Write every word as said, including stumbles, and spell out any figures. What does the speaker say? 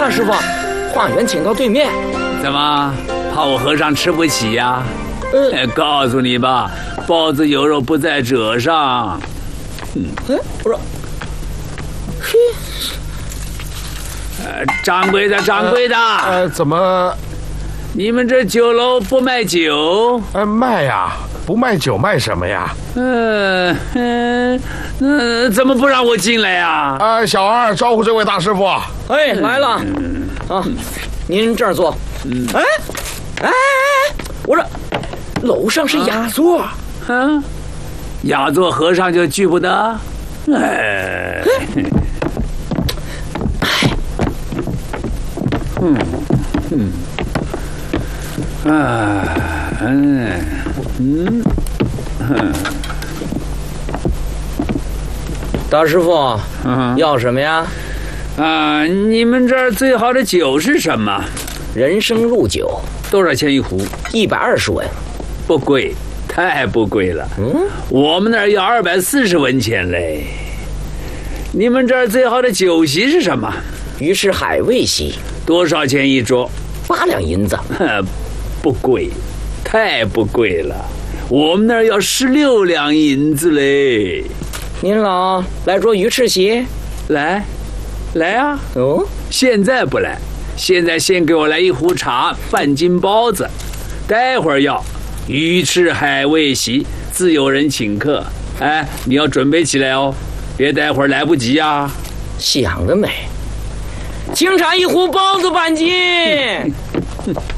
大师傅，化缘请到对面。 怎么，怕我和尚吃不起呀、啊？呃，告诉你吧，包子有肉不在褶上。 嗯，哎，我说，嘿， 呃，掌柜的，掌柜的，呃， 呃怎么？ 你们这酒楼不卖酒？ 呃，卖呀，不卖酒卖什么呀？ 嗯嗯，那、呃、怎么不让我进来呀？啊、 呃，小二招呼这位大师傅。 哎，来了，嗯、啊，您这儿坐。嗯，哎，哎，我说，楼上是雅座。啊， 啊雅座和尚就拒不得。哎，嗯嗯。啊，嗯嗯嗯， 大师傅，嗯，要什么呀？ 啊，你们这儿最好的酒是什么？ 人参鹿酒， 多少钱一壶？ 一百二十文， 不贵，太不贵了。嗯，我们那儿要二百四十文钱嘞。你们这儿最好的酒席是什么？ 鱼翅海味席， 多少钱一桌？ 八两银子。 不贵，太不贵了。我们那儿要十六两银子嘞。 您老来桌鱼翅席， 来，来啊！ 哦， 现在不来，现在先给我来一壶茶，半斤包子。待会儿要鱼翅海味席，自有人请客。哎，你要准备起来哦，别待会儿来不及啊！ 想得美！清茶一壶，包子半斤。